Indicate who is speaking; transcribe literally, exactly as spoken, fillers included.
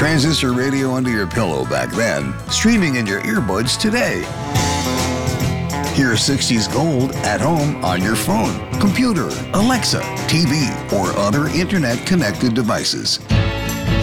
Speaker 1: Transistor radio under your pillow back then, streaming in your earbuds today. Hear sixties gold at home on your phone, computer, Alexa, T V, or other internet-connected devices.